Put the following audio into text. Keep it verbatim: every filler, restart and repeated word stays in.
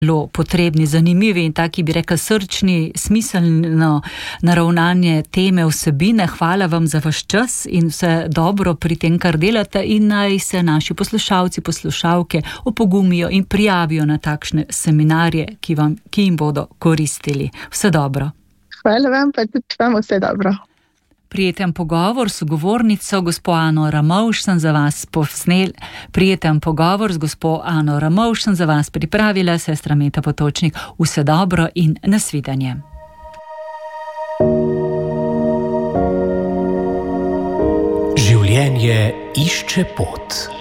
zelo potrebni, zanimivi in taki, bi rekla, srčni, smiselno naravnanje teme, vsebine. Hvala vam za vaš čas in vse dobro pri tem, kar delate, in naj se naši poslušalci, poslušalke opogumijo in prijavijo na takšne seminarje, ki vam, ki jim bodo koristili. Vse dobro. Hvala vam, pa tudi vam vse dobro. Prijeten pogovor s govornico gospo Ano Ramovš sem za vas posnel. Prijeten pogovor z gospo Ano Ramovš sem za vas pripravila sestra Meta Potočnik. Vse dobro in nasvidenje. Življenje išče pot.